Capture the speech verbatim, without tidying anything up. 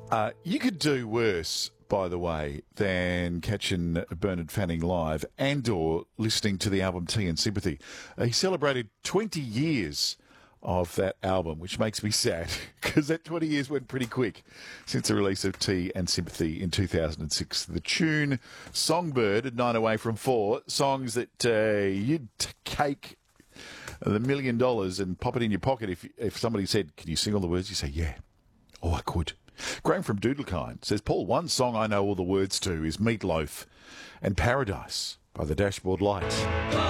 Uh, you could do worse, by the way, than catching Bernard Fanning live and or listening to the album Tea and Sympathy. Uh, he celebrated twenty years of that album, which makes me sad because that twenty years went pretty quick since the release of Tea and Sympathy in two thousand six. The tune Songbird at nine away from four, songs that uh, you'd cake the million dollars and pop it in your pocket if if somebody said, "Can you sing all the words?" You say, "Yeah." "Oh, I could." Graham from Doodlekind says, "Paul, one song I know all the words to is Meatloaf and Paradise by the Dashboard Lights."